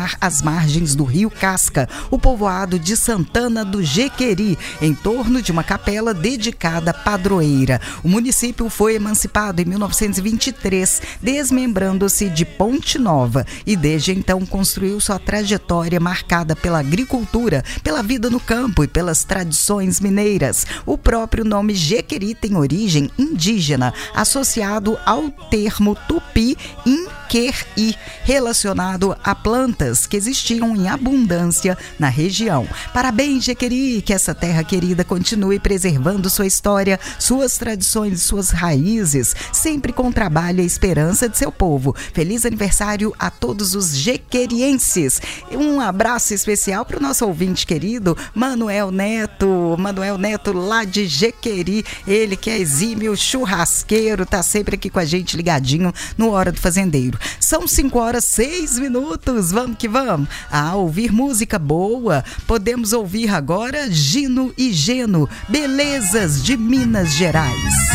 localizar às margens do rio Casca, o povoado de Santana do Jequeri, em torno de uma capela dedicada à padroeira. O município foi emancipado em 1923, desmembrando-se de Ponte Nova, e desde então construiu sua trajetória marcada pela agricultura, pela vida no campo e pelas tradições mineiras. O próprio nome Jequeri tem origem indígena, associado ao termo tupi inqueri, relacionado a plantas que existiam em abundância na região. Parabéns, Jequeri, que essa terra querida continue preservando sua história, suas tradições e suas raízes, sempre com trabalho e esperança de seu povo. Feliz aniversário a todos os jequerienses. Um abraço especial para o nosso ouvinte querido, Manuel Neto lá de Jequeri, ele que é exímio churrasqueiro, tá sempre aqui com a gente ligadinho no Hora do Fazendeiro. São 5h06, vamos que vamos. Ouvir música boa, podemos ouvir agora Gino e Geno, Belezas de Minas Gerais.